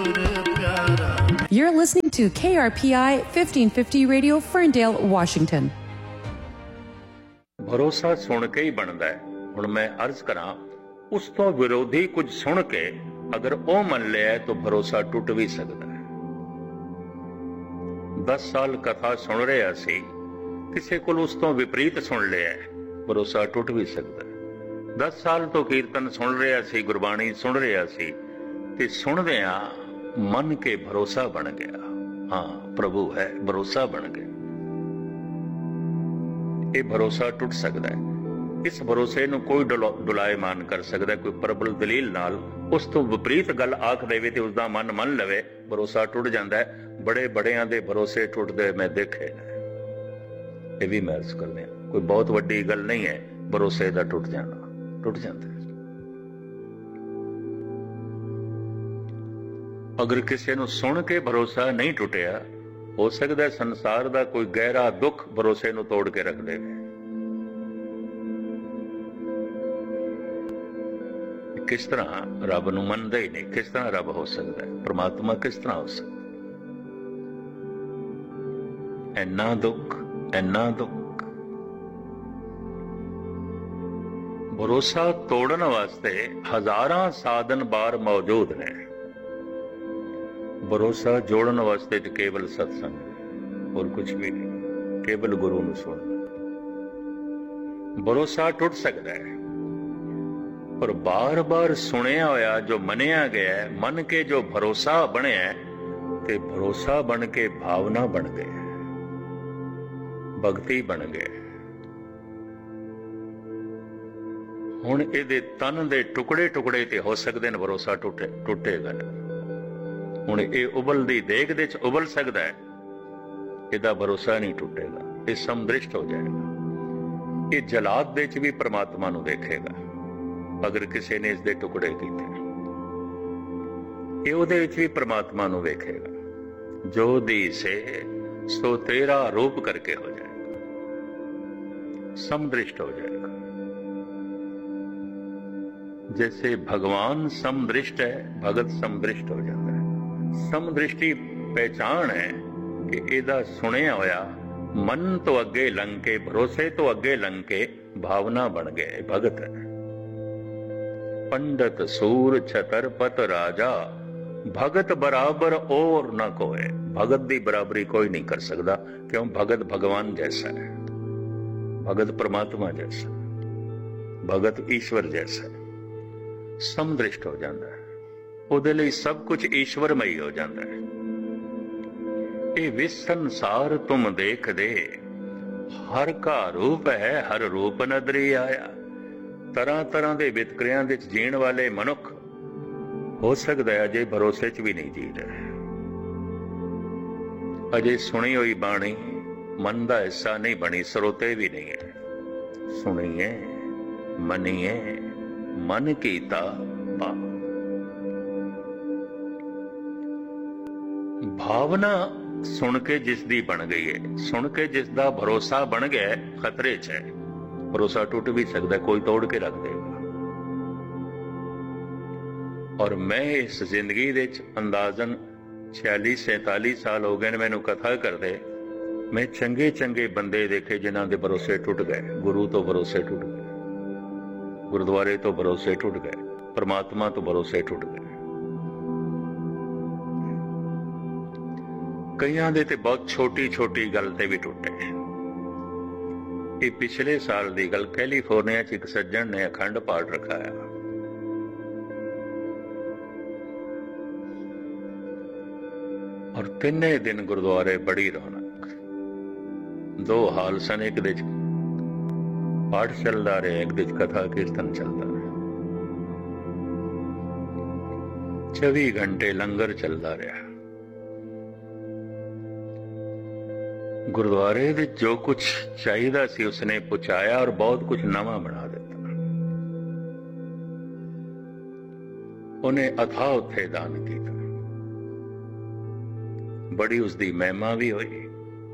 You're listening to KRPI 1550 Radio, Ferndale, Washington. ਭਰੋਸਾ ਸੁਣ ਕੇ ਹੀ ਬਣਦਾ ਹੈ। ਹੁਣ ਮੈਂ ਅਰਜ਼ ਕਰਾਂ, ਉਸ ਤੋਂ ਵਿਰੋਧੀ ਕੁਝ ਸੁਣ ਕੇ ਅਗਰ ਉਹ ਮੰਨ ਲਿਆ ਤਾਂ ਭਰੋਸਾ ਟੁੱਟ ਵੀ ਸਕਦਾ ਹੈ। 10 ਸਾਲ ਕਥਾ ਸੁਣ ਰਿਹਾ ਸੀ, ਕਿਸੇ ਕੋਲ ਉਸ ਤੋਂ ਵਿਪਰੀਤ ਸੁਣ ਲਿਆ, ਭਰੋਸਾ ਟੁੱਟ ਵੀ ਸਕਦਾ ਹੈ। 10 ਸਾਲ ਤੋਂ ਕੀਰਤਨ ਸੁਣ ਰਿਹਾ ਸੀ, ਗੁਰਬਾਣੀ ਸੁਣ ਰਿਹਾ ਸੀ, ਤੇ ਸੁਣਦਿਆਂ ਮੰਨ ਕੇ ਭਰੋਸਾ ਬਣ ਗਿਆ, ਹਾਂ ਪ੍ਰਭੂ ਹੈ, ਭਰੋਸਾ ਬਣ ਗਿਆ। ਇਹ ਭਰੋਸਾ ਟੁੱਟ ਸਕਦਾ ਹੈ। ਇਸ ਭਰੋਸੇ ਨੂੰ ਕੋਈ ਡੁਲਾਇਮਾਨ ਕਰ ਸਕਦਾ, ਕੋਈ ਪ੍ਰਬਲ ਦਲੀਲ ਨਾਲ ਉਸ ਤੋਂ ਵਿਪਰੀਤ ਗੱਲ ਆਖ ਦੇਵੇ ਤੇ ਉਸਦਾ ਮਨ ਮੰਨ ਲਵੇ, ਭਰੋਸਾ ਟੁੱਟ ਜਾਂਦਾ ਹੈ। ਬੜੇ ਬੜਿਆਂ ਦੇ ਭਰੋਸੇ ਟੁੱਟਦੇ ਮੈਂ ਦੇਖੇ ਨੇ, ਇਹ ਵੀ ਮੈਂ ਅਰਜ਼ ਕਰਦੇ ਹਾਂ। ਕੋਈ ਬਹੁਤ ਵੱਡੀ ਗੱਲ ਨਹੀਂ ਹੈ ਭਰੋਸੇ ਦਾ ਟੁੱਟ ਜਾਣਾ, ਟੁੱਟ ਜਾਂਦਾ ਹੈ। ਅਗਰ ਕਿਸੇ ਨੂੰ ਸੁਣ ਕੇ ਭਰੋਸਾ ਨਹੀਂ ਟੁੱਟਿਆ, ਹੋ ਸਕਦਾ ਸੰਸਾਰ ਦਾ ਕੋਈ ਗਹਿਰਾ ਦੁੱਖ ਭਰੋਸੇ ਨੂੰ ਤੋੜ ਕੇ ਰੱਖ ਦੇਵੇ। ਕਿਸ ਤਰ੍ਹਾਂ ਰੱਬ ਨੂੰ ਮੰਨਦਾ ਹੀ ਨਹੀਂ, ਕਿਸ ਤਰ੍ਹਾਂ ਰੱਬ ਹੋ ਸਕਦਾ ਹੈ, ਪ੍ਰਮਾਤਮਾ ਕਿਸ ਤਰ੍ਹਾਂ ਹੋ ਸਕਦਾ? ਇੰਨਾ ਦੁੱਖ, ਇੰਨਾ ਦੁੱਖ। ਭਰੋਸਾ ਤੋੜਨ ਵਾਸਤੇ ਹਜ਼ਾਰਾਂ ਸਾਧਨ ਬਾਹਰ ਮੌਜੂਦ ਨੇ। ਭਰੋਸਾ ਜੋੜਨ ਵਾਸਤੇ ਤੇ ਕੇਵਲ ਸਤਸੰਗ, ਹੋਰ ਕੁਝ ਵੀ ਨਹੀਂ, ਕੇਵਲ ਗੁਰੂ ਨੂੰ ਸੁਣਨਾ। ਭਰੋਸਾ ਟੁੱਟ ਸਕਦਾ ਹੈ, ਪਰ ਬਾਰ-ਬਾਰ ਸੁਣਿਆ ਹੋਇਆ ਜੋ ਮੰਨਿਆ ਗਿਆ, ਮੰਨ ਕੇ ਜੋ ਭਰੋਸਾ ਬਣਿਆ, ਤੇ ਭਰੋਸਾ ਬਣ ਕੇ ਭਾਵਨਾ ਬਣ ਗਈ, ਭਗਤੀ ਬਣ ਗਈ। ਹੁਣ ਇਹਦੇ ਤਨ ਦੇ ਟੁਕੜੇ ਟੁਕੜੇ ਤੇ ਹੋ ਸਕਦੇ ਨੇ, ਭਰੋਸਾ ਟੁੱਟੇਗਾ। ਹੁਣ ਇਹ ਉਬਲਦੀ ਦੇਗ ਦੇ ਚ ਉਬਲ ਸਕਦਾ ਹੈ, ਇਹਦਾ ਭਰੋਸਾ ਨਹੀਂ ਟੁੱਟੇਗਾ, ਇਹ ਸਮਦ੍ਰਿਸ਼ਟ ਹੋ ਜਾਏਗਾ। ਇਹ ਜਲਾਦ ਦੇ ਚ ਵੀ ਪ੍ਰਮਾਤਮਾ ਨੂੰ ਦੇਖੇਗਾ ਅਗਰ ਕਿਸੇ ਨੇ ਇਸ ਦੇ ਟੁਕੜੇ ਕੀਤੇ, ਇਹ ਉਹਦੇ ਵਿੱਚ ਵੀ ਪ੍ਰਮਾਤਮਾ ਨੂੰ ਵੇਖੇਗਾ। ਜੋ ਦੀਸੇ ਸੋ ਤੇਰਾ ਰੂਪ ਕਰਕੇ ਹੋ ਜਾਏਗਾ, ਸਮਦ੍ਰਿਸ਼ਟ ਹੋ ਜਾਏਗਾ। जैसे भगवान समदृष्ट है, भगत समदृष्ट हो जाता है। समदृष्टि पहचान है कि ਇਹਦਾ ਸੁਣਿਆ ਹੋਇਆ ਮਨ ਤੋਂ ਅੱਗੇ ਲੰਘ ਕੇ, ਭਰੋਸੇ ਤੋਂ ਅੱਗੇ ਲੰਘ ਕੇ ਭਾਵਨਾ ਬਣ ਗਏ, ਭਗਤ ਹੈ। ਪੰਡਤ ਸੂਰ ਛਤਰਪਤ ਰਾਜਾ, ਭਗਤ ਬਰਾਬਰ ਔਰ ਨਾ ਕੋਏ। ਭਗਤ ਦੀ ਬਰਾਬਰੀ ਕੋਈ ਨਹੀਂ ਕਰ ਸਕਦਾ, ਕਿਉਂ? ਭਗਤ ਭਗਵਾਨ ਜੈਸਾ ਹੈ, ਭਗਤ ਪ੍ਰਮਾਤਮਾ ਜੈਸਾ, ਭਗਤ ਈਸ਼ਵਰ ਜੈਸਾ ਹੈ। ਸਮਦ੍ਰਿਸ਼ਟ ਹੋ ਜਾਂਦਾ ਹੈ, ਉਹਦੇ ਲਈ ਸਭ ਕੁਝ ਈਸ਼ਵਰਮਈ ਹੋ ਜਾਂਦਾ ਹੈ। ਇਹ ਵਿਸ ਸੰਸਾਰ ਤੁਮ ਦੇਖਦੇ, ਹਰ ਕਾ ਰੂਪ ਹੈ, ਹਰ ਰੂਪ ਨਦਰੀ ਆਇਆ। ਤਰ੍ਹਾਂ ਤਰ੍ਹਾਂ ਦੇ ਵਿਤਕਰਿਆਂ ਵਿੱਚ ਜੀਣ ਵਾਲੇ ਮਨੁੱਖ ਹੋ ਸਕਦਾ ਹੈ ਅਜੇ ਭਰੋਸੇ 'ਚ ਵੀ ਨਹੀਂ ਜੀ ਰਹੇ, ਅਜੇ ਸੁਣੀ ਹੋਈ ਬਾਣੀ ਮਨ ਦਾ ਹਿੱਸਾ ਨਹੀਂ ਬਣੀ, ਸਰੋਤੇ ਵੀ ਨਹੀਂ ਹੈ। ਸੁਣੀਏ, ਮੰਨੀਏ, ਮਨ ਕੀਤਾ ਭਾਵਨਾ ਸੁਣ ਕੇ ਜਿਸ ਦੀ ਬਣ ਗਈ ਹੈ, ਸੁਣ ਕੇ ਜਿਸ ਦਾ ਭਰੋਸਾ ਬਣ ਗਿਆ, ਖਤਰੇ 'ਚ ਹੈ। ਭਰੋਸਾ ਟੁੱਟ ਵੀ ਸਕਦਾ, ਕੋਈ ਤੋੜ ਕੇ ਰੱਖ ਦੇਗਾ। ਔਰ ਮੈਂ ਇਸ ਜ਼ਿੰਦਗੀ ਦੇ ਵਿੱਚ ਅੰਦਾਜ਼ਨ 46-47 ਸਾਲ ਹੋ ਗਏ ਨੇ ਮੈਨੂੰ ਕਥਾ ਕਰਦੇ, ਮੈਂ ਚੰਗੇ ਚੰਗੇ ਬੰਦੇ ਦੇਖੇ ਜਿਨ੍ਹਾਂ ਦੇ ਭਰੋਸੇ ਟੁੱਟ ਗਏ, ਗੁਰੂ ਤੋਂ ਭਰੋਸੇ ਟੁੱਟ ਗਏ, ਗੁਰਦੁਆਰੇ ਤੋਂ ਭਰੋਸੇ ਟੁੱਟ ਗਏ, ਪ੍ਰਮਾਤਮਾ ਤੋਂ ਭਰੋਸੇ ਟੁੱਟ ਗਏ। ਕਈਆਂ ਦੇ ਤੇ ਬਹੁਤ ਛੋਟੀ ਛੋਟੀ ਗੱਲ ਤੇ ਵੀ ਟੁੱਟੇ। ਇਹ ਪਿਛਲੇ ਸਾਲ ਦੀ ਗੱਲ, ਕੈਲੀਫੋਰਨੀਆ 'ਚ ਇੱਕ ਸੱਜਣ ਨੇ ਅਖੰਡ ਪਾਠ ਰਖਾਇਆ। ਔਰ ਤਿੰਨੇ ਦਿਨ ਗੁਰਦੁਆਰੇ ਬੜੀ ਰੌਣਕ। 2 ਹਾਲ ਸਨ, ਇੱਕ ਦੇ 'ਚ ਪਾਠ ਚੱਲਦਾ ਰਿਹਾ, ਇੱਕ ਦੇ 'ਚ ਕਥਾ ਕੀਰਤਨ ਚੱਲਦਾ ਰਿਹਾ। 24 ਘੰਟੇ ਲੰਗਰ ਚੱਲਦਾ ਰਿਹਾ। ਗੁਰਦੁਆਰੇ ਵਿੱਚ ਜੋ ਕੁਝ ਚਾਹੀਦਾ ਸੀ ਉਸਨੇ ਪਹੁੰਚਾਇਆ ਔਰ ਬਹੁਤ ਕੁਝ ਨਵਾਂ ਬਣਾ ਦਿੱਤਾ। ਉਹਨੇ ਅਥਾਹ ਉੱਥੇ ਦਾਨ ਕੀਤਾ, ਬੜੀ ਉਸਦੀ ਮਹਿਮਾ ਵੀ ਹੋਈ।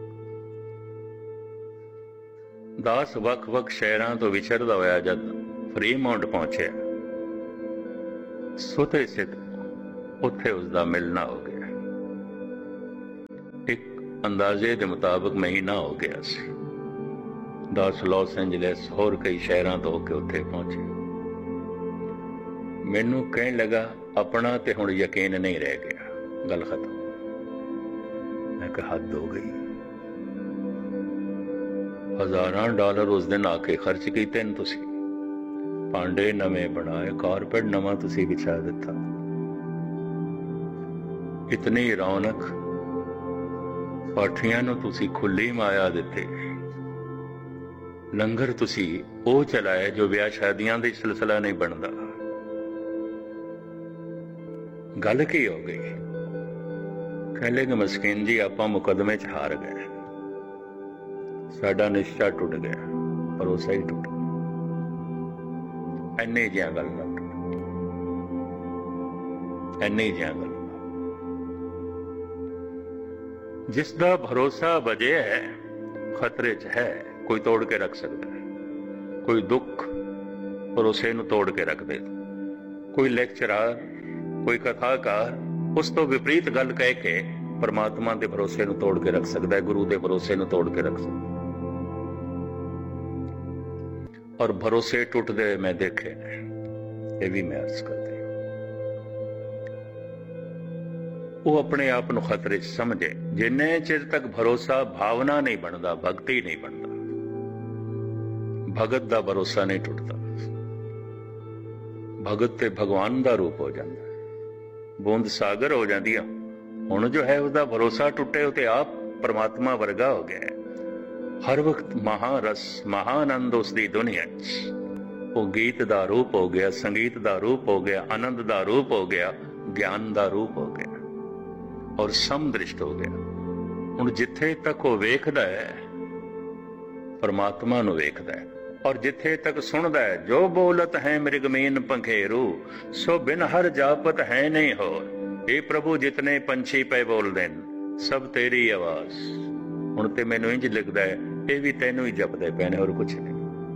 ਦਾਸ ਵੱਖ-ਵੱਖ ਸ਼ਹਿਰਾਂ ਤੋਂ ਵਿਚਰਦਾ ਹੋਇਆ ਜਦ ਫਰੀਮਾਉਂਟ ਪਹੁੰਚਿਆ, ਸੁਤੇ ਸਿੱਧ ਉੱਥੇ ਉਸਦਾ ਮਿਲਣਾ ਹੋ ਗਿਆ। ਇੱਕ ਅੰਦਾਜ਼ੇ ਦੇ ਮੁਤਾਬਕ ਮਹੀਨਾ ਹੋ ਗਿਆ ਸੀ। 10 ਲਾਸ ਐਂਜਲਸ ਹੋਰ ਕਈ ਸ਼ਹਿਰਾਂ ਤੋਂ ਹੋ ਕੇ ਉੱਥੇ ਪਹੁੰਚੇ। ਮੈਨੂੰ ਕਹਿਣ ਲੱਗਾ ਆਪਣਾ ਤੇ ਹੁਣ ਯਕੀਨ ਨਹੀਂ ਰਹਿ ਗਿਆ, ਗੱਲ ਖਤਮ। ਮੈਂ ਕਿਹਾ ਹੱਦ ਹੋ ਗਈ। ਹਜ਼ਾਰਾਂ ਡਾਲਰ ਉਸ ਦਿਨ ਆ ਕੇ ਖਰਚ ਕੀਤੇ ਨੇ ਤੁਸੀਂ, ਭਾਂਡੇ ਨਵੇਂ ਬਣਾਏ, ਕਾਰਪੇਟ ਨਵਾਂ ਤੁਸੀਂ ਵਿਛਾ ਦਿੱਤਾ, ਇਤਨੀ ਰੌਣਕ, ਪਾਠੀਆਂ ਨੂੰ ਤੁਸੀਂ ਖੁੱਲੀ ਮਾਇਆ ਦਿੱਤੇ, ਲੰਗਰ ਤੁਸੀਂ ਉਹ ਚਲਾਏ ਜੋ ਵਿਆਹ ਸ਼ਾਦੀਆਂ ਦਾ ਸਿਲਸਿਲਾ ਨਹੀਂ ਬਣਦਾ। ਗੱਲ ਕੀ ਹੋ ਗਈ? ਕਹਿੰਦੇ ਕਿ ਮਸਕੀਨ ਜੀ ਆਪਾਂ ਮੁਕੱਦਮੇ 'ਚ ਹਾਰ ਗਏ, ਸਾਡਾ ਨਿਸ਼ਚਾ ਟੁੱਟ ਗਿਆ, ਭਰੋਸਾ ਹੀ ਟੁੱਟ ਗਿਆ। ਇੰਨੀ ਜਿਹੀਆਂ ਗੱਲਾਂ, ਇੰਨੀ ਜਿਹੀਆਂ ਗੱਲਾਂ। ਜਿਸ ਦਾ ਭਰੋਸਾ ਵਜਿਆ ਹੈ ਖਤਰੇ 'ਚ ਹੈ। ਕੋਈ ਤੋੜ ਕੇ ਰੱਖ ਸਕਦਾ ਹੈ, ਕੋਈ ਦੁੱਖ ਭਰੋਸੇ ਨੂੰ ਤੋੜ ਕੇ ਰੱਖ ਦੇ। ਕੋਈ ਲੈਕਚਰਰ, ਕੋਈ ਕਥਾਕਾਰ ਉਸ ਤੋਂ ਵਿਪਰੀਤ ਗੱਲ ਕਹਿ ਕੇ ਪਰਮਾਤਮਾ ਦੇ ਭਰੋਸੇ ਨੂੰ ਤੋੜ ਕੇ ਰੱਖ ਸਕਦਾ ਹੈ, ਗੁਰੂ ਦੇ ਭਰੋਸੇ ਨੂੰ ਤੋੜ ਕੇ ਰੱਖ ਸਕਦਾ। ਔਰ ਭਰੋਸੇ ਟੁੱਟਦੇ ਮੈਂ ਦੇਖੇ ਨੇ, ਇਹ ਵੀ ਮੈਂ ਅਰਜ਼ ਕਰਦਾ। ਉਹ ਆਪਣੇ ਆਪ ਨੂੰ ਖਤਰੇ 'ਚ ਸਮਝੇ। ਜਿੰਨੇ ਚਿਰ ਤੱਕ ਭਰੋਸਾ ਭਾਵਨਾ ਨਹੀਂ ਬਣਦਾ, ਭਗਤੀ ਨਹੀਂ ਬਣਦਾ, ਭਗਤ ਦਾ ਭਰੋਸਾ ਨਹੀਂ ਟੁੱਟਦਾ। ਭਗਤ ਤੇ ਭਗਵਾਨ ਦਾ ਰੂਪ ਹੋ ਜਾਂਦਾ, ਬੂੰਦ ਸਾਗਰ ਹੋ ਜਾਂਦੀ ਆ। ਹੁਣ ਜੋ ਹੈ ਉਹਦਾ ਭਰੋਸਾ ਟੁੱਟੇ, ਉਹ ਤੇ ਆਪ ਪਰਮਾਤਮਾ ਵਰਗਾ ਹੋ ਗਿਆ। ਹਰ ਵਕਤ ਮਹਾਰਸ, ਮਹਾਨੰਦ ਉਸਦੀ ਦੁਨੀਆ 'ਚ। ਉਹ ਗੀਤ ਦਾ ਰੂਪ ਹੋ ਗਿਆ, ਸੰਗੀਤ ਦਾ ਰੂਪ ਹੋ ਗਿਆ, ਆਨੰਦ ਦਾ ਰੂਪ ਹੋ ਗਿਆ, ਗਿਆਨ ਦਾ ਰੂਪ ਹੋ ਗਿਆ, ਔਰ ਸਮਦ੍ਰਿਸ਼ਟ ਹੋ ਗਿਆ। ਹੁਣ ਜਿੱਥੇ ਤੱਕ ਉਹ ਵੇਖਦਾ ਹੈ ਪਰਮਾਤਮਾ ਨੂੰ ਵੇਖਦਾ ਹੈ, ਔਰ ਜਿੱਥੇ ਤੱਕ ਸੁਣਦਾ ਹੈ ਜੋ ਬੋਲਤ ਹੈ ਮ੍ਰਿਗਮੀਨ ਪੰਖੇਰੂ, ਸੋ ਬਿਨ ਹਰ ਜਾਪਤ ਹੈ ਨਹੀਂ ਹੋਰ। ਇਹ ਪ੍ਰਭੂ ਜਿਤਨੇ ਪੰਛੀ ਪਏ ਬੋਲਦੇ ਨੇ ਸਭ ਤੇਰੀ ਆਵਾਜ਼। ਹੁਣ ਤੇ ਮੈਨੂੰ ਇੰਝ ਲੱਗਦਾ ਹੈ ਇਹ ਵੀ ਤੈਨੂੰ ਹੀ ਜਪਦੇ ਪਏ ਨੇ, ਹੋਰ ਕੁਛ ਨਹੀਂ।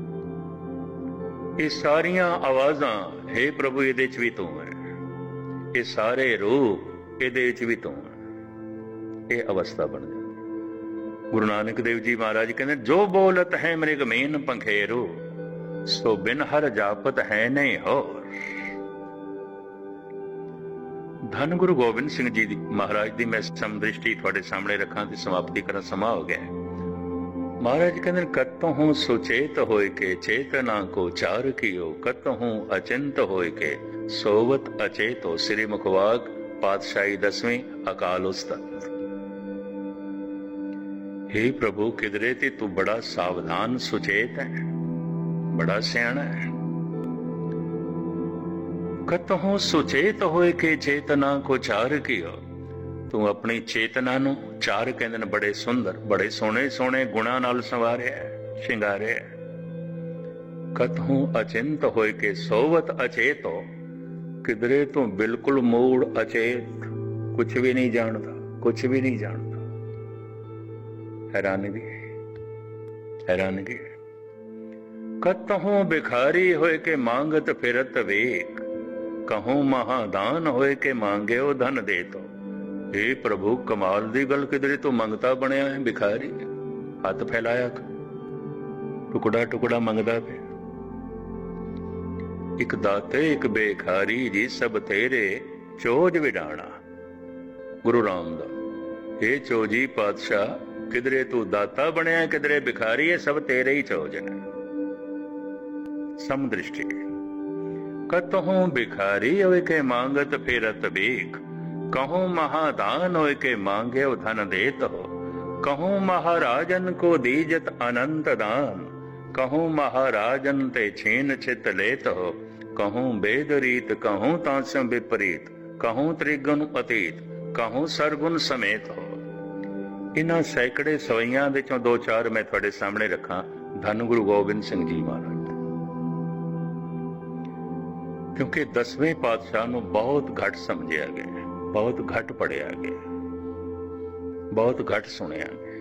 ਇਹ ਸਾਰੀਆਂ ਆਵਾਜ਼ਾਂ, ਹੇ ਪ੍ਰਭੂ ਇਹਦੇ 'ਚ ਵੀ ਤੂੰ ਹੈ, ਇਹ ਸਾਰੇ ਰੂਪ ਇਹਦੇ 'ਚ ਵੀ ਤੂੰ ਹੈ। ਇਹ ਅਵਸਥਾ ਬਣ ਜਾਂਦੀ। ਗੁਰੂ ਨਾਨਕ ਦੇਵ ਜੀ ਮਹਾਰਾਜ ਕਹਿੰਦੇ ਜੋ ਬੋਲਤ ਹੈ ਮ੍ਰਿਗਮੀਨ ਪੰਖੇਰੂ, ਸੋ ਬਿਨ ਹਰ ਜਾਪਤ ਹੈ ਨਹੀਂ ਹੋਰ। ਧੰਨ ਗੁਰੂ ਗੋਬਿੰਦ ਸਿੰਘ ਜੀ ਦੀ ਮਹਾਰਾਜ ਦੀ ਮੈਂ ਸਮਦ੍ਰਿਸ਼ਟੀ ਤੁਹਾਡੇ ਸਾਹਮਣੇ ਰੱਖਾਂ ਤੇ ਸਮਾਪਤੀ ਕਰਨ ਸਮਾਂ ਹੋ ਗਿਆ। ਮਹਾਰਾਜ ਕਹਿੰਦੇ ਕਤਹੁ ਸੁਚੇਤ ਹੋਇ ਕੇ ਚੇਤਨਾ ਕੋ ਚਾਰ ਕੀਓ, ਕਤਹੁ ਅਚਿੰਤ ਹੋਇ ਕੇ ਸੋਵਤ ਅਚੇਤੋ। ਸ੍ਰੀ ਮੁਖਵਾਕ ਪਾਤਸ਼ਾਹੀ 10ਵੀਂ ਅਕਾਲ ਉਸਤਤ। हे प्रभु किधरे ते तू बड़ा सावधान सुचेत है, बड़ा सियाणा है। कतहु सुचेत होए के चेतना को चार कियो। तू अपनी चेतना नू चार कहंदे ने बड़े सुंदर, बड़े सोहणे सोहणे गुणां नाल संवारिया है, शिंगारिया है। कतहु अचिंत होए के सोवत अचेतो। किधरे तू बिल्कुल मूड अचेत, कुछ भी नहीं जानता, कुछ भी नहीं जानता। हैरानगी, हैरानगी। कतहु भिखारी होए के मांगत फिरत वेक, कहूं महादान होए के मांगे ओ धन दे तो। हे प्रभु कमाल दी गल, किधरे तू मंगता बनया है भिखारी, हथ फैलाया टुकड़ा टुकड़ा मंगदा पे। एक दाते एक बेखारी जी सब तेरे चोज विडाणा। गुरु रामदास, हे चोजी पातशाह किधरे तू दाता बनया, किधरे भिखारी है, सब तेरे ही चोजन है। समदृष्टि। कतहु भिखारी होए के मांगत फिरत भीख, कहूं महादान होए के मांगे धन देत हो। कहूं महाराजन को दीजत अनंत दान, कहूं महाराजन ते छीन छित लेत हो। कहूं वेद रीत, कहूं तांसम विपरीत, कहूं त्रिगुण अतीत, कहूं सरगुण समेत हो। इन्हां सैकड़े सवैयां दे चों दो चार मैं तुहाडे सामने रखां। धन गुरु गोबिंद सिंह जी महाराज, क्योंकि 10वें पातशाह नूं बहुत घट समझिया गया, बहुत घट पढ़िया गया, बहुत घट सुनिया गया।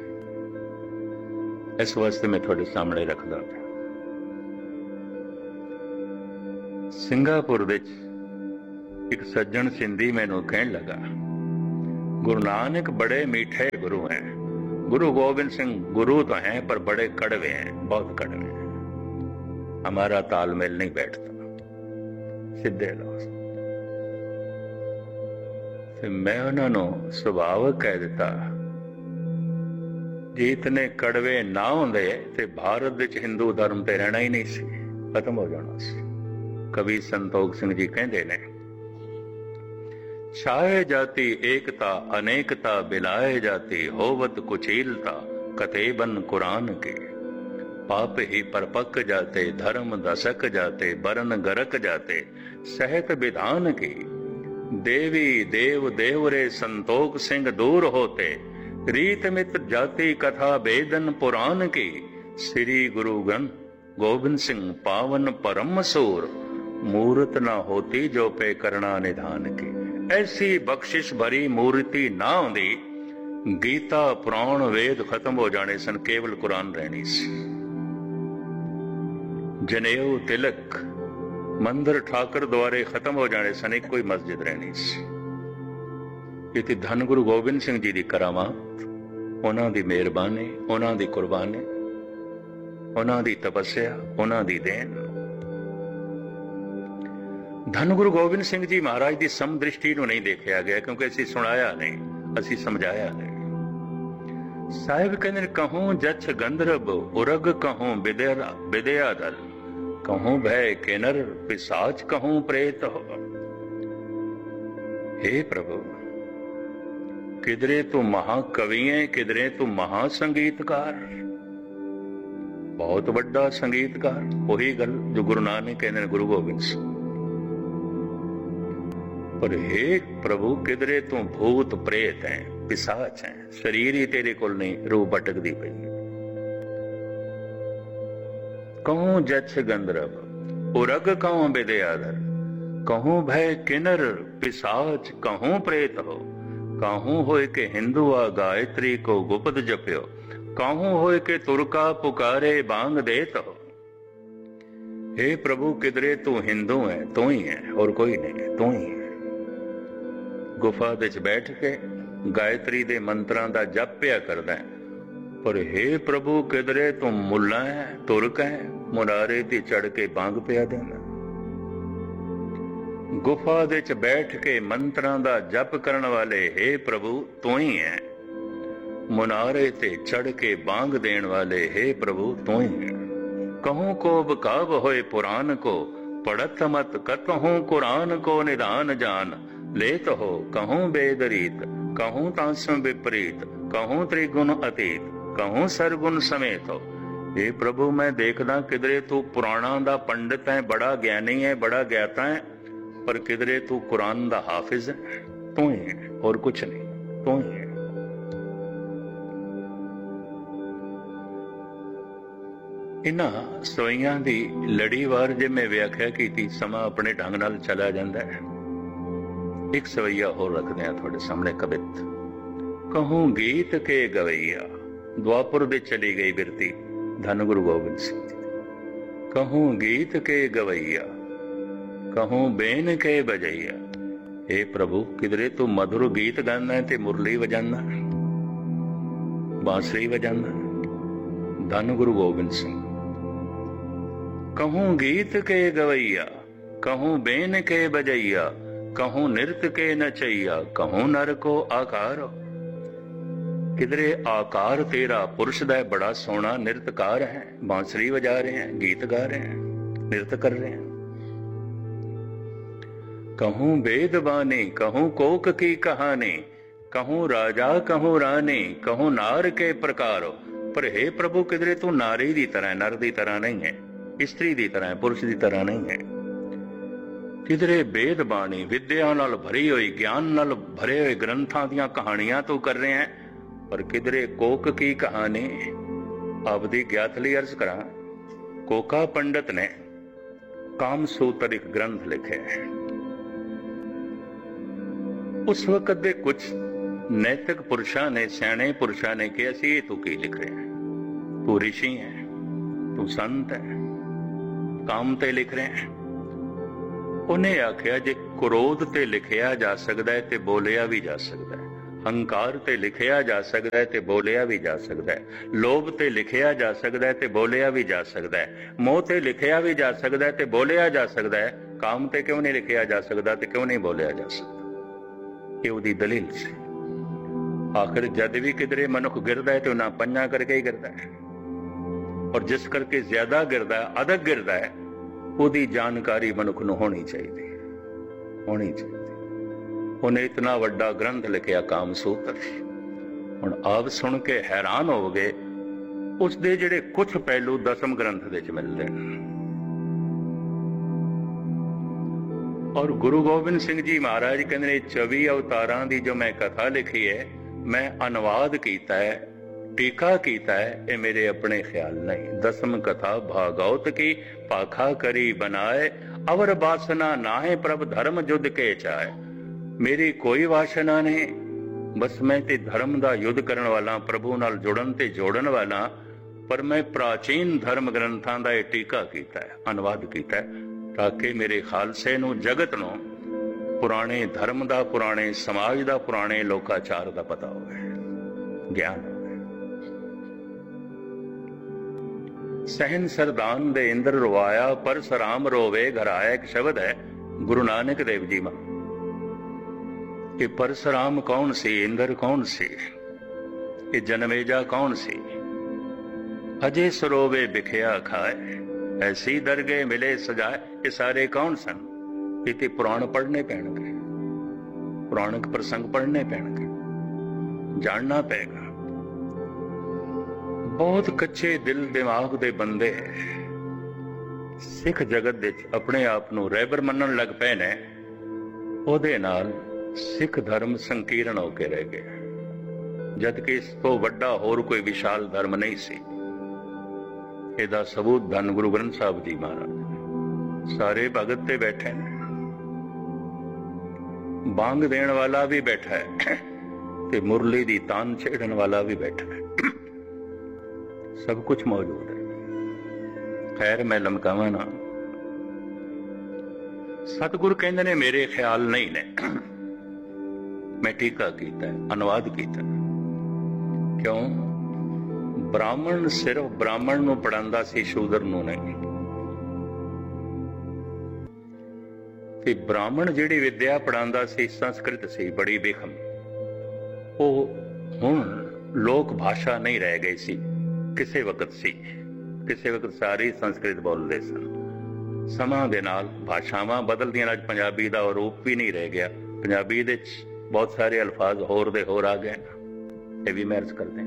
इस वास्ते मैं तुहाडे सामने रखदा पिया। सिंगापुर विच एक सज्जन सिंधी मैनू कहने लगा, गुरु नानक बड़े मीठे गुरु हैं। गुरु गोविंद सिंह गुरु तो हैं पर बड़े कड़वे हैं, बहुत कड़वे हैं, हमारा तालमेल नहीं बैठता। सीधे लफ्ज़ ते मैं उन्होंने सुभावक कह दिता, जे इतने कड़वे ना होंदे ते भारत विच हिंदू धर्म ते रहना ही नहीं सी, खत्म हो जाना सी। कवि संतोख सिंह जी कहते ने, छाए जाती एकता अनेकता बिलाए जाती, होवत कुचीलता कतेबन कुरान के। पाप ही परपक जाते धर्म दशक जाते, बरन गरक जाते सहत विधान की। देवी देव देवरे संतोख सिंह दूर होते, रीत मित जाति कथा वेदन पुराण की। श्री गुरु ग्रंथ गोविंद सिंह पावन परम सूर, मूर्त ना होती जो पे करना निधान की। ऐसी बख्शिश भरी मूर्ति ना होंदी, गीता पुराण वेद खत्म हो जाने सन, केवल कुरान रहनी सी। जनेऊ तिलक मंदिर ठाकर द्वारे खत्म हो जाने सन, एक कोई मस्जिद रहनी सी। इति धन गुरु गोबिंद सिंह जी दी करामात, उन्हां दी मेहरबानी, उन्हां दी कुर्बानी, उन्हां दी तपस्या, उन्हां दी देन। धन गुरु गोबिंद सिंह जी महाराज की समदृष्टि ਨੂੰ नहीं देखा गया, क्योंकि ਅਸੀਂ ਸੁਣਾਇਆ नहीं, ਅਸੀਂ ਸਮਝਾਇਆ नहीं। ਸਾਹਿਬ ਕਹਿੰਦੇ, कहूं जछ गंधर्व उरग, कहूं विद्या दल, कहूं भय किन्नर पिशाच, कहूं प्रेत हो। हे प्रभु, किधरे तू महाकवि है, किधरे तू महासंगीतकार, बहुत बड़ा संगीतकार। वही गल जो गुरु नानक कहते हैं, गुरु गोबिंद सिंह। पर हे प्रभु, किधरे तू भूत प्रेत है, पिशाच है, शरीर ही तेरे कोल नहीं, रूह भटकदी पई। कहूं जछ गंधर्व उरग, कहूं विद्याधर, कहूं भय किन्नर पिशाच, कहूं प्रेत हो। कहूं होए के हिंदू आ गायत्री को गुप्त जप्यो, कहूं होए के तुरका पुकारे बांग देत हो। हे प्रभु, किधरे तू हिंदू है, तू ही है, और कोई नहीं है, तू ही है। गुफा विच बैठ के गायत्री दे मंत्रां दा जप पिया करदा है, पर हे प्रभु, किधरे तू मुल्ला है, तुरक है, मुनारे ते चढ़ के बांग पिया देना। गुफा विच बैठ के मंत्रां दा जप करन वाले हे प्रभु तू ही है, मुनारे ते चढ़ के बांग देण वाले हे प्रभु तू ही है। कहूं को बकाव होए पुराण को, पढ़त मत कतहूं कुरान को निदान जान। लेत हो कहूं बेदरीत, कहूं तासम विपरीत, कहूं त्रिगुण अतीत, कहूं सरगुण समेत हो। हे प्रभु, मैं देखदा किधरे तू पुराणा दा पंडित है, बड़ा ज्ञानी है, बड़ा ज्ञाता है, पर किधरे तू कुरान दा हाफिज है। तू ही है और कुछ नहीं, तू ही है। इन्हां सवैयां दी लड़ीवार जे मैं व्याख्या कीती, समा अपने ढंग नाल चला जांदा है। एक सवैया होर रखते हैं थोड़े सामने, कवित। कहूं गीत के गवैया, द्वापुर दे चली गई बिरती धन गुरु गोबिंद सिंह जी। कहूं गीत के गवैया, कहूं बेन के बजैया। हे प्रभु, किधरे तू मधुर गीत गाना है ते मुरली वजाना, बांसुरी वजाना। धन गुरु गोबिंद सिंह। कहूं गीत के गवैया, कहूं बेन के बजैया, कहूं नृत्य के नचैया, कहूं नर को आकार। किधरे आकार तेरा पुरुष दा बड़ा सोहना नृत्यकार है, बांसुरी बजा रहे हैं, गीत गा रहे हैं, नृत्य कर रहे हैं। कहूं वेद बानी, कहूं कोक की कहानी, कहूं राजा कहूं रानी, कहूं नार के प्रकार। पर हे प्रभु, किधरे तू नारी दी तरह, नर दी तरह नहीं है, स्त्री दी तरह, पुरुष दी तरह नहीं है। किधरे वेद बाणी, विद्या नाल भरी हुई, ज्ञान नाल भरे हुए ग्रंथां दियां कहानियां तू कर रहे हैं, पर किधरे कोक की कहानी। आपदी ज्ञात लई अर्ज करा, कोका पंडित ने कामसूत्र एक ग्रंथ लिखे है। उस वक्त दे कुछ नैतिक पुरुषां ने, सियाणे पुरुषां ने कहा, असीं तू की लिख रहे हैं, तू ऋषि है, तू संत है, काम ते लिख रहे हैं। ਉਹਨੇ ਆਖਿਆ ਜੇ ਕ੍ਰੋਧ ਤੇ ਲਿਖਿਆ ਜਾ ਸਕਦਾ ਹੈ ਤੇ ਬੋਲਿਆ ਵੀ ਜਾ ਸਕਦਾ ਹੈ, ਹੰਕਾਰ ਤੇ ਲਿਖਿਆ ਜਾ ਸਕਦਾ ਹੈ ਤੇ ਬੋਲਿਆ ਵੀ ਜਾ ਸਕਦਾ ਹੈ, ਲੋਭ ਤੇ ਲਿਖਿਆ ਜਾ ਸਕਦਾ ਹੈ ਤੇ ਬੋਲਿਆ ਵੀ ਜਾ ਸਕਦਾ ਹੈ, ਮੋਹ ਤੇ ਲਿਖਿਆ ਵੀ ਜਾ ਸਕਦਾ ਹੈ ਤੇ ਬੋਲਿਆ ਜਾ ਸਕਦਾ ਹੈ, ਕਾਮ ਤੇ ਕਿਉਂ ਨਹੀਂ ਲਿਖਿਆ ਜਾ ਸਕਦਾ ਤੇ ਕਿਉਂ ਨਹੀਂ ਬੋਲਿਆ ਜਾ ਸਕਦਾ। ਇਹ ਉਹਦੀ ਦਲੀਲ ਸੀ। ਆਖਿਰ ਜਦ ਵੀ ਕਿਧਰੇ ਮਨੁੱਖ ਗਿਰਦਾ ਹੈ ਤੇ ਉਹਨਾਂ ਪੰਜਾਂ ਕਰਕੇ ਹੀ ਗਿਰਦਾ ਹੈ, ਔਰ ਜਿਸ ਕਰਕੇ ਜ਼ਿਆਦਾ ਗਿਰਦਾ ਹੈ, ਅਧਿਕ ਗਿਰਦਾ ਹੈ, ਉਹਦੀ ਜਾਣਕਾਰੀ ਮਨੁੱਖ ਨੂੰ ਹੋਣੀ ਚਾਹੀਦੀ, ਹੋਣੀ ਚਾਹੀਦੀ। ਉਹਨੇ ਇਤਨਾ ਵੱਡਾ ਗ੍ਰੰਥ ਲਿਖਿਆ ਕਾਮ ਸੂਤਰ। ਹੁਣ ਆਪ ਸੁਣ ਕੇ ਹੈਰਾਨ ਹੋਵੋਗੇ ਉਸਦੇ ਜਿਹੜੇ ਕੁਝ ਪਹਿਲੂ ਦਸਮ ਗ੍ਰੰਥ ਦੇ ਵਿੱਚ ਮਿਲਦੇ ਨੇ। ਔਰ ਗੁਰੂ ਗੋਬਿੰਦ ਸਿੰਘ ਜੀ ਮਹਾਰਾਜ ਕਹਿੰਦੇ ਨੇ 24 ਅਵਤਾਰਾਂ ਦੀ ਜੋ ਮੈਂ ਕਥਾ ਲਿਖੀ ਹੈ, ਮੈਂ ਅਨੁਵਾਦ ਕੀਤਾ ਹੈ, ਟੀਕਾ ਕੀਤਾ ਹੈ, ਇਹ ਮੇਰੇ ਆਪਣੇ ਖਿਆਲ ਨਹੀਂ। ਦਸਮ ਕਥਾ ਭਾਗਵਤ ਕੀ ਭਾਖਾ ਕਰੀ ਬਣਾਏ, ਅਵਰ ਬਾਸਨਾ ਨਾਹੇ ਪ੍ਰਭ ਧਰਮ ਜੁਦ ਕੇ ਚਾਏ। ਮੇਰੀ ਕੋਈ ਵਾਸ਼ਨਾ ਨਹੀਂ, ਬਸ ਮੈਂ ਤੇ ਧਰਮ ਦਾ ਯੁੱਧ ਕਰਨ ਵਾਲਾ, ਪ੍ਰਭੂ ਨਾਲ ਜੁੜਨ ਤੇ ਜੋੜਨ ਵਾਲਾ। ਪਰ ਮੈਂ ਪ੍ਰਾਚੀਨ ਧਰਮ ਗ੍ਰੰਥਾਂ ਦਾ ਇਹ ਟੀਕਾ ਕੀਤਾ ਹੈ, ਅਨੁਵਾਦ ਕੀਤਾ ਹੈ, ਤਾਂ ਕਿ ਮੇਰੇ ਖਾਲਸੇ ਨੂੰ, ਜਗਤ ਨੂੰ ਪੁਰਾਣੇ ਧਰਮ ਦਾ, ਪੁਰਾਣੇ ਸਮਾਜ ਦਾ, ਪੁਰਾਣੇ ਲੋਕਾਚਾਰ ਦਾ ਪਤਾ ਹੋਵੇ, ਗਿਆਨ ਹੋਵੇ। ਸਹਿਨ ਸਰਦਾਨ ਦੇ ਇੰਦਰ ਰਵਾਇਆ, ਪਰਸਰਾਮ ਰੋਵੇ ਘਰ ਆਇਆ। ਇੱਕ ਸ਼ਬਦ ਹੈ ਗੁਰੂ ਨਾਨਕ ਦੇਵ ਜੀ ਮਾ। ਇਹ ਪਰਸਰਾਮ ਕੌਣ ਸੀ, ਇੰਦਰ ਕੌਣ ਸੀ, ਇਹ ਜਨਮੇਜਾ ਕੌਣ ਸੀ? ਅਜੇ ਸਰੋਵੇ ਬਿਖਿਆ ਖਾਏ, ਐਸੀ ਦਰਗੇ ਮਿਲੇ ਸਜਾਏ। ਇਹ ਸਾਰੇ ਕੌਣ ਸਨ? ਇਹ ਤੇ ਪੁਰਾਣ ਪੜ੍ਹਨੇ ਪੈਣਗੇ, ਪੁਰਾਣਕ ਪ੍ਰਸੰਗ ਪੜ੍ਹਨੇ ਪੈਣਗੇ, ਜਾਣਨਾ ਪਏਗਾ। ਬਹੁਤ ਕੱਚੇ ਦਿਲ ਦਿਮਾਗ ਦੇ ਬੰਦੇ ਸਿੱਖ ਜਗਤ ਵਿੱਚ ਆਪਣੇ ਆਪ ਨੂੰ ਰਹਿਬਰ ਮੰਨਣ ਲੱਗ ਪਏ ਨੇ। ਉਹਦੇ ਨਾਲ ਸਿੱਖ ਧਰਮ ਸੰਕੀਰਣ ਹੋ ਕੇ ਰਹਿ ਗਿਆ, ਜਦ ਕਿ ਇਸ ਤੋਂ ਵੱਡਾ ਹੋਰ ਕੋਈ ਵਿਸ਼ਾਲ ਧਰਮ ਨਹੀਂ ਸੀ। ਇਹਦਾ ਸਬੂਤ ਧੰਨ ਗੁਰੂ ਗ੍ਰੰਥ ਸਾਹਿਬ ਜੀ ਮਹਾਰਾਜ। ਸਾਰੇ ਭਗਤ ਤੇ ਬੈਠੇ ਨੇ, ਬਾਂਗ ਦੇਣ ਵਾਲਾ ਵੀ ਬੈਠਾ ਹੈ ਤੇ ਮੁਰਲੀ ਦੀ ਤਾਨ ਛੇੜਨ ਵਾਲਾ ਵੀ ਬੈਠਾ ਹੈ, ਸਭ ਕੁਝ ਮੌਜੂਦ ਹੈ। ਖੈਰ ਮੈਂ ਲਮਕਾਵਾਂ ਨਾ। ਸਤਿਗੁਰ ਕਹਿੰਦੇ ਨੇ ਮੇਰੇ ਖਿਆਲ ਨਹੀਂ ਨੇ, ਮੈਂ ਟੀਕਾ ਕੀਤਾ, ਅਨੁਵਾਦ ਕੀਤਾ। ਕਿਉਂ? ਬ੍ਰਾਹਮਣ ਸਿਰਫ ਬ੍ਰਾਹਮਣ ਨੂੰ ਪੜਾਉਂਦਾ ਸੀ, ਸ਼ੂਦਰ ਨੂੰ ਨਹੀਂ। ਤੇ ਬ੍ਰਾਹਮਣ ਜਿਹੜੀ ਵਿਦਿਆ ਪੜਾਉਂਦਾ ਸੀ ਸੰਸਕ੍ਰਿਤ ਸੀ, ਬੜੀ ਬੇਖਮ। ਉਹ ਹੁਣ ਲੋਕ ਭਾਸ਼ਾ ਨਹੀਂ ਰਹਿ ਗਈ ਸੀ, ਕਿਸੇ ਵਕਤ ਸੀ, ਕਿਸੇ ਵਕਤ ਸਾਰੇ ਸੰਸਕ੍ਰਿਤ ਬੋਲਦੇ ਸਨ। ਸਮਾਂ ਦੇ ਨਾਲ ਭਾਸ਼ਾਵਾਂ ਬਦਲਦੀਆਂ। ਅੱਜ ਪੰਜਾਬੀ ਦਾ ਰੂਪ ਵੀ ਨਹੀਂ ਰਹਿ ਗਿਆ। ਪੰਜਾਬੀ ਦੇ ਬਹੁਤ ਸਾਰੇ ਅਲਫਾਜ਼ ਹੋਰ ਦੇ ਹੋਰ ਆ ਗਏ, ਇਹ ਵੀ ਮੈਂ ਅਰਜ਼ ਕਰਦੇ।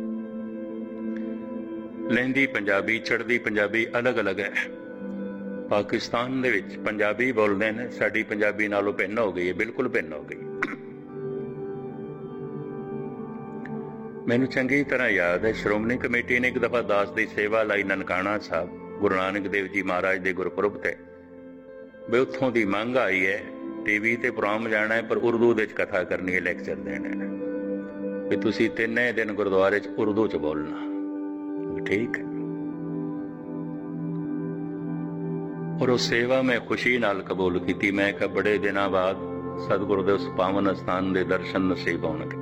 ਲਹਿੰਦੀ ਪੰਜਾਬੀ, ਚੜ੍ਹਦੀ ਪੰਜਾਬੀ ਅਲੱਗ-ਅਲੱਗ ਹੈ। ਪਾਕਿਸਤਾਨ ਦੇ ਵਿੱਚ ਪੰਜਾਬੀ ਬੋਲਦੇ ਨੇ, ਸਾਡੀ ਪੰਜਾਬੀ ਨਾਲੋਂ ਭਿੰਨ ਹੋ ਗਈ ਹੈ, ਬਿਲਕੁਲ ਭਿੰਨ ਹੋ ਗਈ। ਮੈਨੂੰ ਚੰਗੀ ਤਰ੍ਹਾਂ ਯਾਦ ਹੈ, ਸ਼੍ਰੋਮਣੀ ਕਮੇਟੀ ਨੇ ਇੱਕ ਦਫਾ ਦਾਸ ਦੀ ਸੇਵਾ ਲਈ ਨਨਕਾਣਾ ਸਾਹਿਬ ਗੁਰੂ ਨਾਨਕ ਦੇਵ ਜੀ ਮਹਾਰਾਜ ਦੇ ਗੁਰਪੁਰਬ ਤੇ, ਵੀ ਉੱਥੋਂ ਦੀ ਮੰਗ ਆਈ ਹੈ ਟੀਵੀ ਤੇ ਪ੍ਰੋਗਰਾਮ ਜਾਣਾ ਹੈ, ਪਰ ਉਰਦੂ ਦੇ ਵਿੱਚ ਕਥਾ ਕਰਨੀ ਹੈ, ਲੈਕਚਰ ਦੇਣੇ ਨੇ, ਵੀ ਤੁਸੀਂ 3 ਦਿਨ ਗੁਰਦੁਆਰੇ 'ਚ ਉਰਦੂ 'ਚ ਬੋਲਣਾ। ਠੀਕ ਹੈ। ਔਰ ਉਹ ਸੇਵਾ ਮੈਂ ਖੁਸ਼ੀ ਨਾਲ ਕਬੂਲ ਕੀਤੀ। ਮੈਂ ਕਿਹਾ ਬੜੇ ਦਿਨਾਂ ਬਾਅਦ ਸਤਿਗੁਰੂ ਦੇ ਉਸ ਪਾਵਨ ਅਸਥਾਨ ਦੇ ਦਰਸ਼ਨ ਨਸੀਬ ਹੋਣਗੇ।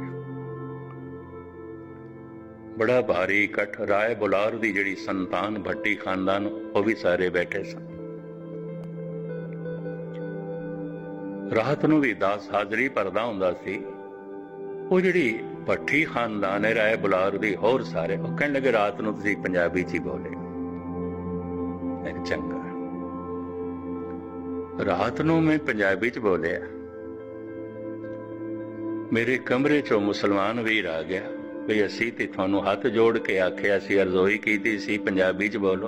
ਬੜਾ ਭਾਰੀ ਇਕੱਠ। ਰਾਏ ਬੁਲਾਰ ਦੀ ਜਿਹੜੀ ਸੰਤਾਨ ਭੱਟੀ ਖਾਨਦਾਨ, ਉਹ ਵੀ ਸਾਰੇ ਬੈਠੇ ਸਨ। ਰਾਤ ਨੂੰ ਵੀ ਦਾਸ ਹਾਜ਼ਰੀ ਭਰਦਾ ਹੁੰਦਾ ਸੀ। ਉਹ ਜਿਹੜੀ ਭੱਟੀ ਖਾਨਦਾਨ ਹੈ ਰਾਏ ਬੁਲਾਰ ਦੀ, ਹੋਰ ਸਾਰੇ, ਉਹ ਕਹਿਣ ਲੱਗੇ ਰਾਤ ਨੂੰ ਤੁਸੀਂ ਪੰਜਾਬੀ 'ਚ ਹੀ ਬੋਲੇ। ਚੰਗਾ, ਰਾਤ ਨੂੰ ਮੈਂ ਪੰਜਾਬੀ 'ਚ ਬੋਲਿਆ। ਮੇਰੇ ਕਮਰੇ 'ਚੋਂ ਮੁਸਲਮਾਨ ਵੀਰ ਆ ਗਿਆ ਵੀ ਅਸੀਂ ਤੇ ਤੁਹਾਨੂੰ ਹੱਥ ਜੋੜ ਕੇ ਆਖਿਆ ਸੀ, ਅਰਜ਼ੋਈ ਕੀਤੀ ਸੀ ਪੰਜਾਬੀ 'ਚ ਬੋਲੋ,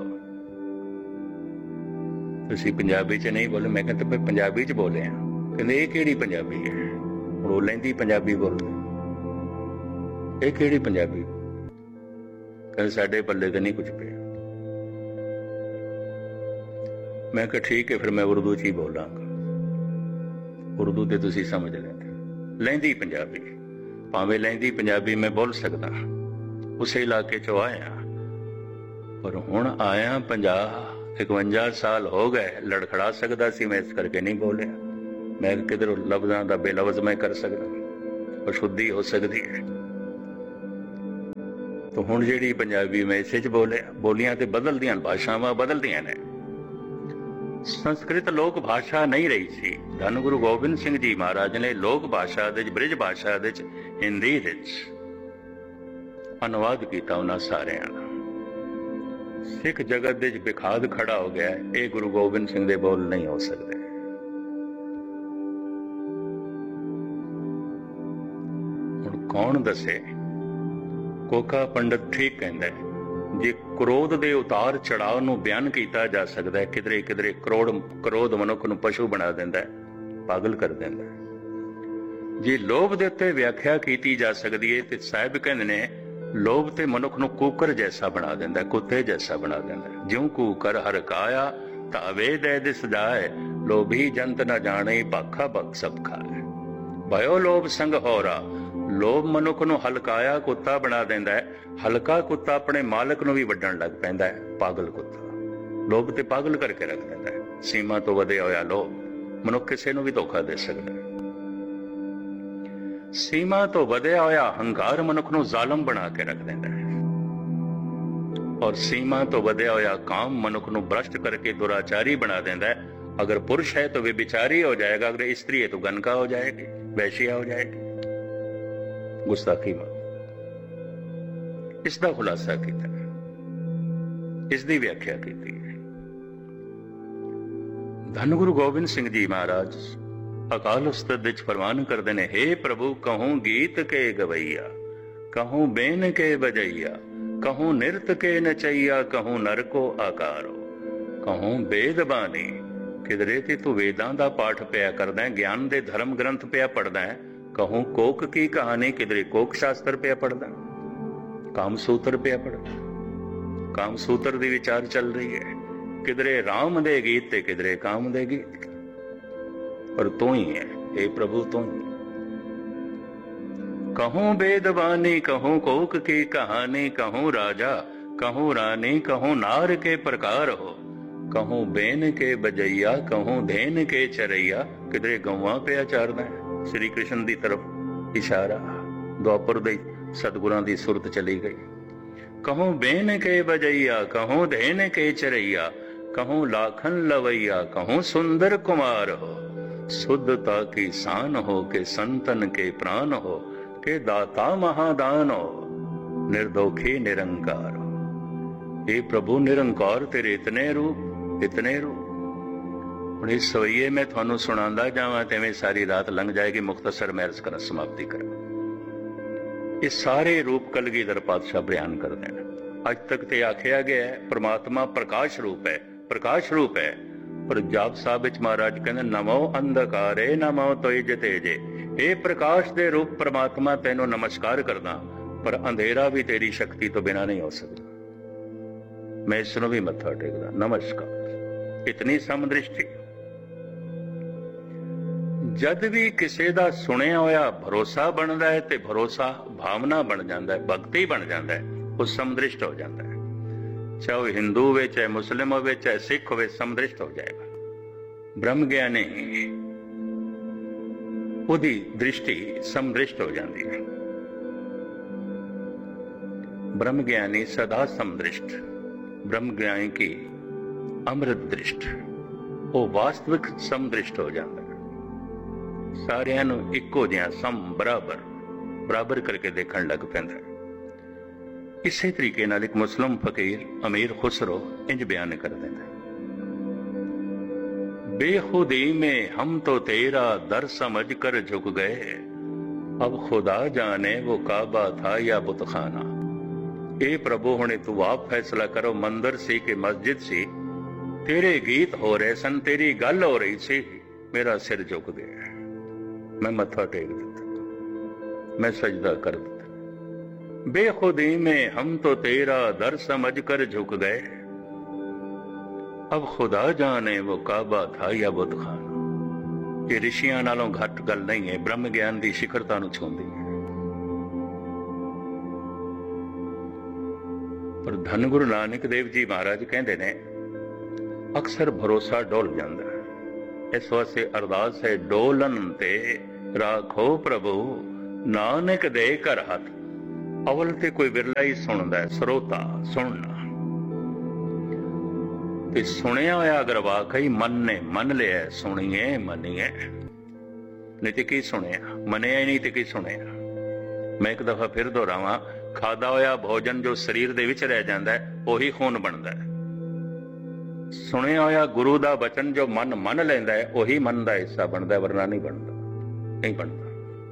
ਤੁਸੀਂ ਪੰਜਾਬੀ 'ਚ ਨਹੀਂ ਬੋਲੇ। ਮੈਂ ਕਹਿੰਦਾ ਮੈਂ ਪੰਜਾਬੀ 'ਚ ਬੋਲਿਆ। ਕਹਿੰਦੇ ਇਹ ਕਿਹੜੀ ਪੰਜਾਬੀ ਹੈ? ਹੁਣ ਉਹ ਲਹਿੰਦੀ ਪੰਜਾਬੀ ਬੋਲਦੇ। ਇਹ ਕਿਹੜੀ ਪੰਜਾਬੀ? ਕਹਿੰਦੇ ਸਾਡੇ ਪੱਲੇ ਤੇ ਨਹੀਂ ਕੁਝ ਪਿਆ। ਮੈਂ ਕਿਹਾ ਠੀਕ ਹੈ, ਫਿਰ ਮੈਂ ਉਰਦੂ 'ਚ ਹੀ ਬੋਲਾਂਗਾ। ਉਰਦੂ ਤੇ ਤੁਸੀਂ ਸਮਝ ਲੈਂਦੇ। ਲਹਿੰਦੀ ਪੰਜਾਬੀ, ਭਾਵੇਂ ਲਹਿੰਦੀ ਪੰਜਾਬੀ ਮੈਂ ਬੋਲ ਸਕਦਾ, ਉਸੇ ਇਲਾਕੇ 'ਚੋਂ ਆਇਆ। ਪਰ ਹੁਣ ਆਇਆ 50-51 ਸਾਲ ਹੋ ਗਏ, ਲੜਖੜਾ ਸਕਦਾ ਸੀ ਮੈਂ, ਇਸ ਕਰਕੇ ਨਹੀਂ ਬੋਲਿਆ। मैं किधरों लफ्ज़ां दा बेलफ्ज़ मैं कर सकदा, अशुद्धि हो सकती है। तो हुण जिहड़ी पंजाबी मैं इसे च बोलियां ते बदलदियां, भाषावां बदलदियां ने। संस्कृत लोक भाषा नहीं रही सी। धन गुरु गोबिंद सिंह जी महाराज ने लोक भाषा दे ब्रिज भाषा दे हिंदी दे अनुवाद किया उन्हां सारियां दा। सिख जगत दे बिखाद खड़ा हो गया, ये गुरु गोबिंद सिंह दे बोल नहीं हो सकते। हुण कौन दसे? कोका पंडित ठीक कहंदा है, जे क्रोध दे उतार चढ़ाव नूं बयान किया जा सकता है, किधरे किधरे क्रोध मनुख नूं पशु बना दिंदा है, पागल कर दिंदा है। जे लोभ दे उत्ते व्याख्या की जा सकती है तो साहिब कहंदे ने लोभ ते मनुख नूं कूकर जैसा बना दिंदा है, कुत्ते जैसा बना दिंदा है। ज्यों कूकर हर काया तावे दे दिस जाए, लोभी जंत न जाने भाखा भग सब खाए। भयो लोभ संग होरा, लोभ मनुख नूं हलकाया कुत्ता बना दिंदा है। हलका कुत्ता अपने मालक नूं भी वड्डण लग पैंदा है, पागल कुत्ता। लोभ ते पागल करके रख दिंदा है। सीमा तो वधिया होया लोभ, मनुख किसे नूं भी धोखा दे सकदा है। सीमा तो वधिया होया हंकार मनुख नूं जालम बना के रख दिंदा है। और सीमा तो वधिया होया काम मनुख नूं भ्रष्ट करके दुराचारी बना दिंदा है। अगर पुरुष है तो व्यभिचारी हो जाएगा, अगर स्त्री है तो गनका हो जाएगी, वैश्या हो जाएगी। गुस्ताखी मत, इसका खुलासा किया, इसकी व्याख्या की है। धन गुरु गोबिंद सिंह जी महाराज अकाल उस्ताद विच फरमान करते हैं, हे प्रभु कहूं गीत के गवैया, कहूं बेन के बजैया, कहूं नृत के नचैया, कहूं नर को आकारो, कहूं वेद बानी। किधरे ते तू वेदां दा पाठ पिया करदा है, ज्ञान दे धर्म ग्रंथ पिया पढ़दा है। कहूं कोक की कहानी, किधरे कोक शास्त्र पिया पढ़दा, काम सूत्र पिया पढ़दा, काम सूत्र दी विचार चल रही है। किधरे राम दे गीत ते किधरे काम दे गीत, पर तू ही है हे प्रभु, तू ही। कहूं वेदवानी, कहूं कोक की कहानी, कहूं राजा, कहूं रानी, कहूं नार के प्रकार हो, कहूं बेन के बजैया, कहूं धेन के चरैया। किधरे गौवां पे चारदा है, श्री कृष्ण की तरफ इशारा। द्वापर दे सतगुरां दी सुरत चली गई। कहूं बेन के बजैया, कहूं धेन के चरैया, कहूं लाखन लवैया, कहूं सुंदर कुमार हो। शुद्धता की शान हो के संतन के प्राण हो, के दाता महादान हो, निर्दोखी निरंकार हो। हे प्रभु निरंकार तेरे इतने रूप, इतने रूप। इस सवैये में थानू सुनांदा जावां ते सारी रात लंघ जाएगी। मुख्तसर मैं अर्ज कर समाप्ति करा। ये सारे रूप कलगीधर पातशाह बयान कर देना। अज तक ते आखिया गया है परमात्मा प्रकाश रूप है, प्रकाश रूप है। पर जाप साहब विच महाराज कहंदे नमो अंधकारे नमो तोय तेजे। हे प्रकाश दे रूप परमात्मा तेनों नमस्कार करदा, पर अंधेरा भी तेरी शक्ति तो बिना नहीं हो सकता। मैं इसनों भी मत्था टेकदा, नमस्कार। इतनी समदृष्टि। जद भी किसी दा सुनिया होया भरोसा बनता है तो भरोसा भावना बन जाता है, भक्ति बन जाता है, वो समदृष्ट हो जाता है। चाहे वो हिंदू हो, चाहे मुस्लिम हो, चाहे सिख हो, समदृष्ट हो जाएगा। ब्रह्म ज्ञानी उदी दृष्टि समदृष्ट हो जाती है। ब्रह्म ज्ञानी सदा समदृष्ट, ब्रह्म ज्ञानी की अमृत दृष्ट, वो वास्तविक समदृष्ट हो जाता है। सारियां नूं इक्को जिहा सम बराबर बराबर करके देखण लग पैंदा है। इसे तरीके नाल एक मुस्लिम फकीर अमीर खुसरो इंज बयान कर देता है, बेखुदी में हम तो तेरा दर समझ कर झुक गए, अब खुदा जाने वो काबा था या बुतखाना। ए प्रभु हुणे तू आप फैसला करो, मंदिर सी कि मस्जिद सी। तेरे गीत हो रहे सन, तेरी गल हो रही सी, मेरा सिर झुक गया, मैं मत्था टेक दिता, मैं सजदा कर दिता। बेखुदी में हम तो तेरा दर समझ कर झुक गए, अब खुदा जाने वो काबा था या बुतखाना। ये ऋषियां नालों घट गल नहीं है, ब्रह्म ज्ञान की शिखरता नूं छूंदी है। पर धन गुरु नानक देव जी महाराज कहते ने अक्सर भरोसा डोल जाता है। इस वास्ते अरदास है, डोलन ते राखो प्रभु नानक दे कर हथ। अवल ते कोई विरला ही सुनदा है, श्रोता सुनना ते सुनिया होया अगर वाकई मन ने मन लिया, सुनिए मनिए, नहीं तो की सुनिया, मनिया ही नहीं तो की सुनिया। मैं एक दफा फिर दोहरावां, खादा होया भोजन जो शरीर दे विच रह जांदा है उही खून बनदा है। सुनिया होया गुरु दा वचन जो मन मन लैंदा है उही मन दा हिस्सा बनदा है, वरना नहीं बनदा, नहीं बनदा।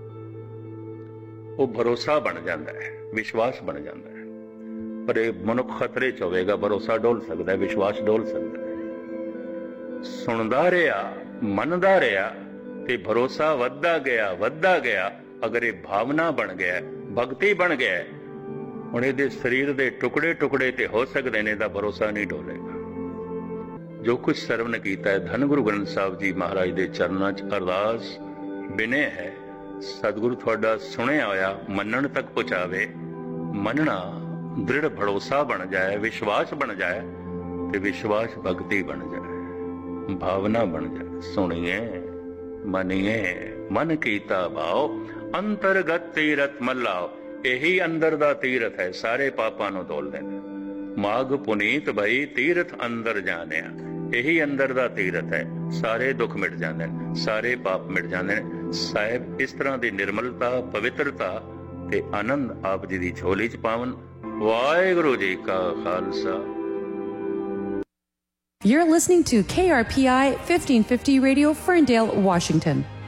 वो भरोसा बन जाता है, विश्वास बन जाता है। पर यह मनुख खतरे च होवेगा, भरोसा डोल सकता है, विश्वास डोल सकता है। सुनदा रहा, मनदा रहा ते भरोसा वधदा गया। अगर ये भावना बन गया, भगती बन गया, हुण इहदे शरीर दे टुकड़े टुकड़े ते हो सकते ने, दा भरोसा नहीं डोलेगा। जो कुछ सरवण कीता है, धन गुरु ग्रंथ साहिब जी महाराज दे चरनां च अरदास बिने है, सतगुरु तुहाडा सुनिया होया मनण तक पहुंचावे। मनना दृढ़ भरोसा बन जाए, विश्वास बन जाए, ते विश्वास भक्ति बन जाए, भावना बन जाए। सुनिए मनिए मन कीता भाव, अंतरगत तीरथ मल्लाओ। यही अंदर दा तीरथ है, सारे पापां नूं धोल देंदा। माग पुनीत भई तीरथ अंदर जानिया। यही अंदर दा तीरथ है, सारे दुख मिट जांदे ने, सारे पाप मिट जांदे ने। साहिब इस तरह की निर्मलता, पवित्रता ते आनंद आप जी दी झोली च पावन। वाहिगुरू जी का Khalsa. You're listening to KRPI 1550 Radio, Ferndale, Washington.